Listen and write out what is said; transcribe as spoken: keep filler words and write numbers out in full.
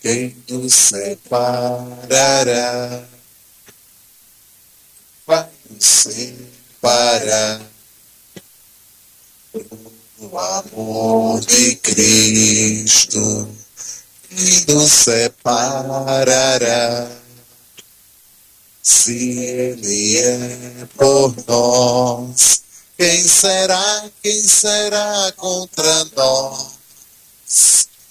Quem nos separará? Vai nos separar do amor de Cristo. Quem nos separará? Se Ele é por nós, quem será, quem será contra nós?